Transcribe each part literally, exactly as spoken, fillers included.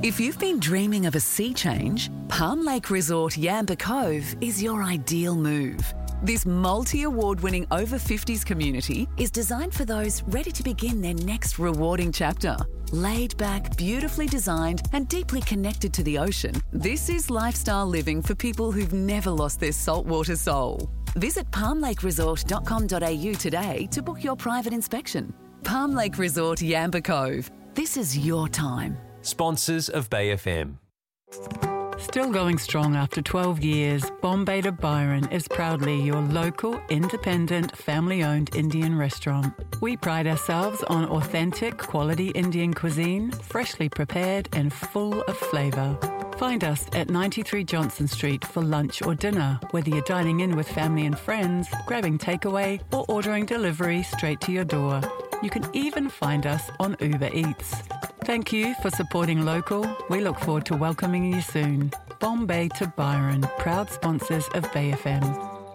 If you've been dreaming of a sea change, Palm Lake Resort Yamba Cove is your ideal move. This multi-award-winning over fifties community is designed for those ready to begin their next rewarding chapter. Laid back, beautifully designed and deeply connected to the ocean, this is lifestyle living for people who've never lost their saltwater soul. Visit palm lake resort dot com dot a u today to book your private inspection. Palm Lake Resort Yamba Cove. This is your time. Sponsors of Bay F M. Still going strong after twelve years, Bombay to Byron is proudly your local, independent, family-owned Indian restaurant. We pride ourselves on authentic, quality Indian cuisine, freshly prepared and full of flavour. Find us at ninety-three Johnson Street for lunch or dinner, whether you're dining in with family and friends, grabbing takeaway or ordering delivery straight to your door. You can even find us on Uber Eats. Thank you for supporting local. We look forward to welcoming you soon. Bombay to Byron, proud sponsors of Bay F M.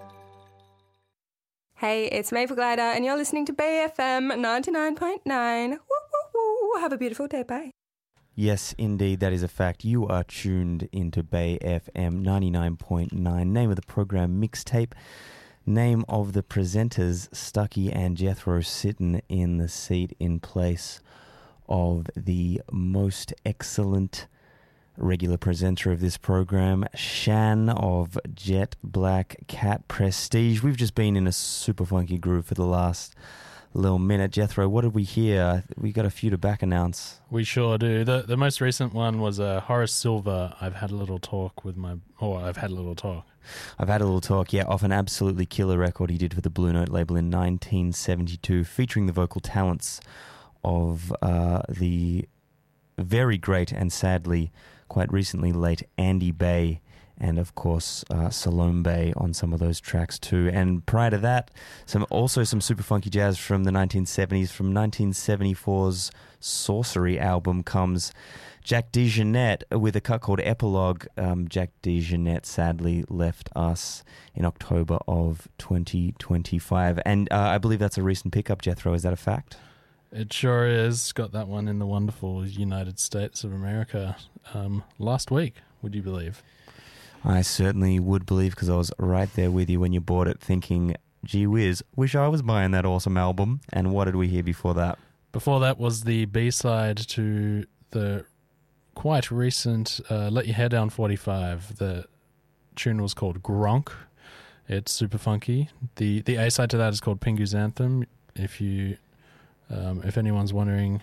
Hey, it's Maple Glider and you're listening to Bay F M ninety-nine point nine. Woo, woo, woo. Have a beautiful day. Bye. Yes, indeed, that is a fact. You are tuned into Bay F M ninety-nine point nine. Name of the program, Mixtape. Name of the presenters, Stucky and Jethro, sitting in the seat in place of the most excellent regular presenter of this program, Shan of Jet Black Cat Prestige. We've just been in a super funky groove for the last little minute. Jethro, what did we hear? We got a few to back announce. We sure do. The the most recent one was uh, Horace Silver. I've had a little talk with my... Oh, I've had a little talk. I've had a little talk, yeah, off an absolutely killer record he did for the Blue Note label in nineteen seventy-two, featuring the vocal talents of uh, the very great and sadly quite recently late Andy Bay, and of course uh, Salome Bay on some of those tracks too. And prior to that, some also some super funky jazz from the nineteen seventies. From nineteen seventy-four's Sorcery album comes Jack DeJohnette with a cut called Epilogue. Um, Jack DeJohnette sadly left us in October of twenty twenty-five, and uh, I believe that's a recent pickup, Jethro. Is that a fact? It sure is. Got that one in the wonderful United States of America um, last week, would you believe? I certainly would believe, because I was right there with you when you bought it, thinking, gee whiz, wish I was buying that awesome album. And what did we hear before that? Before that was the B-side to the quite recent uh, Let Your Hair Down forty-five. The tune was called Gronk. It's super funky. The the A-side to that is called Pingu's Anthem. If you... Um, if anyone's wondering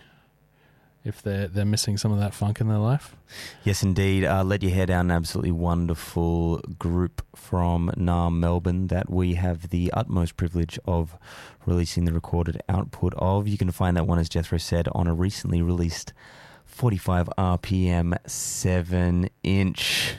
if they're, they're missing some of that funk in their life. Yes, indeed. Uh, Let Your Hair Down, an absolutely wonderful group from Naarm, Melbourne, that we have the utmost privilege of releasing the recorded output of. You can find that one, as Jethro said, on a recently released forty-five R P M seven inch.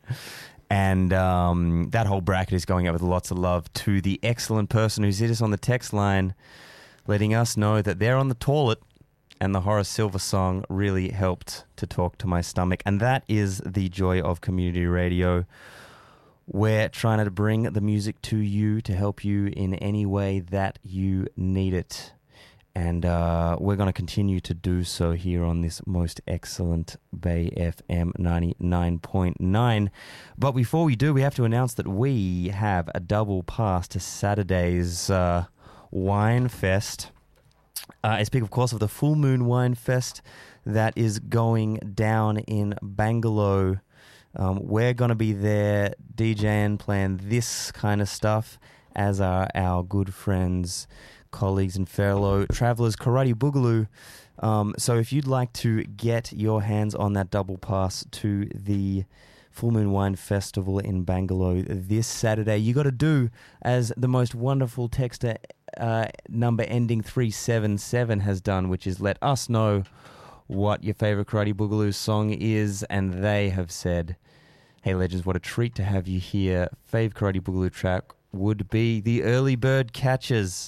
And um, that whole bracket is going out with lots of love to the excellent person who's hit us on the text line, letting us know that they're on the toilet, and the Horace Silver song really helped to talk to my stomach. And that is the joy of community radio. We're trying to bring the music to you to help you in any way that you need it. And uh, we're going to continue to do so here on this most excellent Bay F M ninety-nine point nine. But before we do, we have to announce that we have a double pass to Saturday's uh, Wine Fest. Uh, I speak, of course, of the Full Moon Wine Fest that is going down in Bangalore. Um, we're going to be there DJing, playing this kind of stuff, as are our good friends, colleagues and fellow travellers, Karate Boogaloo. Um, so if you'd like to get your hands on that double pass to the Full Moon Wine Festival in Bangalore this Saturday, you got to do as the most wonderful texter uh, number ending three seven seven has done, which is let us know what your favourite Karate Boogaloo song is, and they have said, hey legends, what a treat to have you here. Fave Karate Boogaloo track would be The Early Bird Catchers.